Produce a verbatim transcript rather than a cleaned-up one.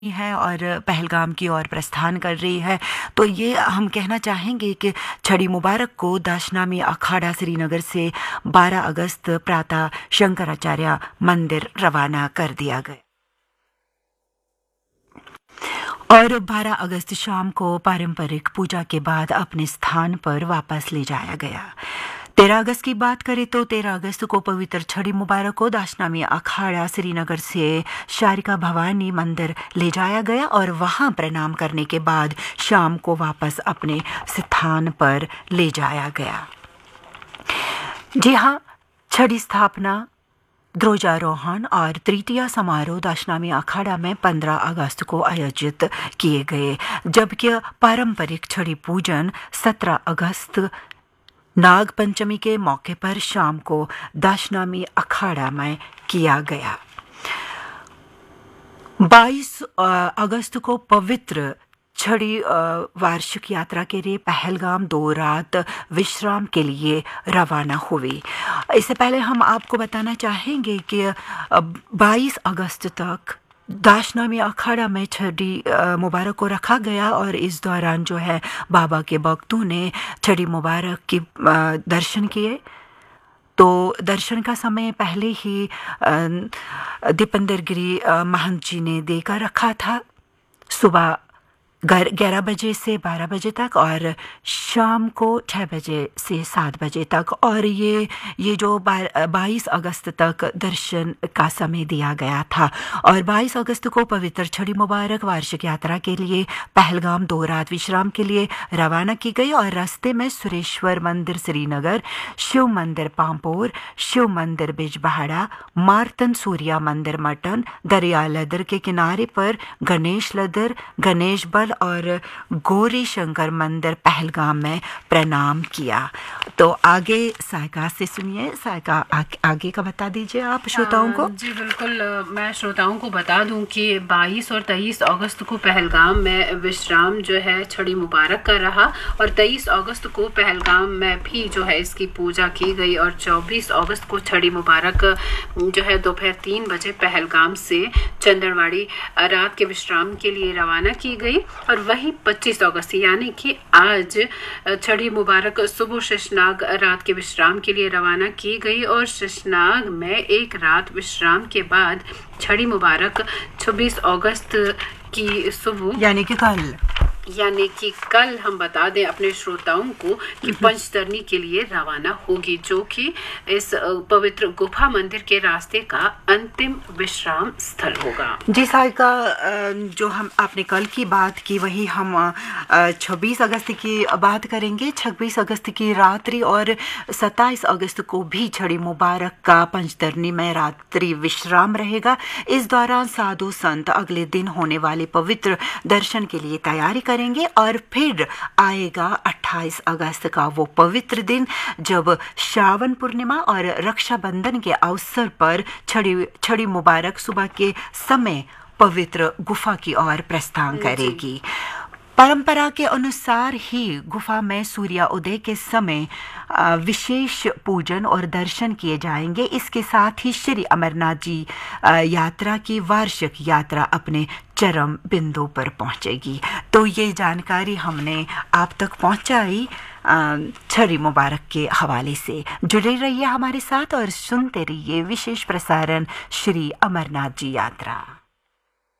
है और पहलगाम की ओर प्रस्थान कर रही है। तो ये हम कहना चाहेंगे कि छड़ी मुबारक को दाशनामी अखाड़ा श्रीनगर से बारह अगस्त प्रातः शंकराचार्य मंदिर रवाना कर दिया गया और बारह अगस्त शाम को पारंपरिक पूजा के बाद अपने स्थान पर वापस ले जाया गया। तेरह अगस्त की बात करें तो तेरह अगस्त को पवित्र छड़ी मुबारक को दाशनामी अखाड़ा श्रीनगर से शारिका भवानी मंदिर ले जाया गया और वहां प्रणाम करने के बाद शाम को वापस अपने स्थान पर ले जाया गया। जी हाँ, छड़ी स्थापना, ध्वजारोहण और तृतीया समारोह दाशनामी अखाड़ा में पंद्रह अगस्त को आयोजित किए गए, जबकि पारंपरिक छड़ी पूजन सत्रह अगस्त नाग पंचमी के मौके पर शाम को दाशनामी अखाड़ा में किया गया। बाईस अगस्त को पवित्र छड़ी वार्षिक यात्रा के लिए पहलगाम दो रात विश्राम के लिए रवाना हुई। इससे पहले हम आपको बताना चाहेंगे कि बाईस अगस्त तक दाशनामी अखाड़ा में छड़ी मुबारक को रखा गया और इस दौरान जो है बाबा के भक्तों ने छड़ी मुबारक की दर्शन किए। तो दर्शन का समय पहले ही दीपेंद्र गिरी महंत जी ने देकर रखा था, सुबह ग्यारह बजे से बारह बजे तक और शाम को छः बजे से सात बजे तक, और ये ये जो बाईस अगस्त तक दर्शन का समय दिया गया था। और बाईस अगस्त को पवित्र छड़ी मुबारक वार्षिक यात्रा के लिए पहलगाम दो रात विश्राम के लिए रवाना की गई और रास्ते में सुरेश्वर मंदिर श्रीनगर, शिव मंदिर पांपोर, शिव मंदिर बिजबहाड़ा, मार्तन सूर्या मंदिर मटन, दरिया लदर के किनारे पर गणेश लदर, गणेश बल और गौरी शंकर मंदिर पहलगाम में प्रणाम किया। तो आगे सायका से सुनिए। सायका, आ, आगे का बता दीजिए आप श्रोताओं को। जी बिल्कुल, मैं श्रोताओं को बता दूं कि बाईस और तेईस अगस्त को पहलगाम में विश्राम जो है छड़ी मुबारक का रहा और तेईस अगस्त को पहलगाम में भी जो है इसकी पूजा की गई और चौबीस अगस्त को छड़ी मुबारक जो है दोपहर तीन बजे पहलगाम से चंदनवाड़ी रात के विश्राम के लिए रवाना की गई। और वहीं पच्चीस अगस्त यानी कि आज छड़ी मुबारक सुबह शेषनाग रात के विश्राम के लिए रवाना की गई और शेषनाग में एक रात विश्राम के बाद छड़ी मुबारक छब्बीस अगस्त की सुबह यानी कि कल यानी कि कल हम बता दें अपने श्रोताओं को कि पंचतरनी के लिए रवाना होगी, जो कि इस पवित्र गुफा मंदिर के रास्ते का अंतिम विश्राम स्थल होगा। जी सायका, जो हम आपने कल की बात की वही हम छब्बीस अगस्त की बात करेंगे। छब्बीस अगस्त की रात्रि और सत्ताईस अगस्त को भी छड़ी मुबारक का पंचतरनी में रात्रि विश्राम रहेगा। इस दौरान साधु संत अगले दिन होने वाले पवित्र दर्शन के लिए तैयारी करेंगे और फिर आएगा अट्ठाईस अगस्त का वो पवित्र दिन जब श्रावण पूर्णिमा और रक्षाबंधन के अवसर पर छड़ी छड़ी मुबारक सुबह के समय पवित्र गुफा की ओर प्रस्थान करेगी। परंपरा के अनुसार ही गुफा में सूर्योदय के समय विशेष पूजन और दर्शन किए जाएंगे। इसके साथ ही श्री अमरनाथ जी यात्रा की वार्षिक यात्रा अपने चरम बिंदु पर पहुंचेगी। तो ये जानकारी हमने आप तक पहुंचाई छड़ी मुबारक के हवाले से। जुड़े रहिए हमारे साथ और सुनते रहिए विशेष प्रसारण श्री अमरनाथ जी यात्रा।